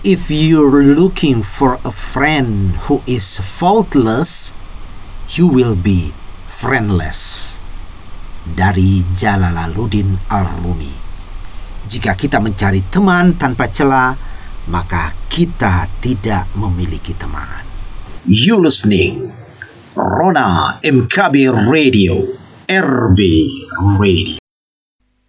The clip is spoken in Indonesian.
If you're looking for a friend who is faultless, you will be friendless. Dari Jalaluddin Ar-Rumi. Jika kita mencari teman tanpa celah, maka kita tidak memiliki teman. You listening Rona MKB Radio, RB Radio.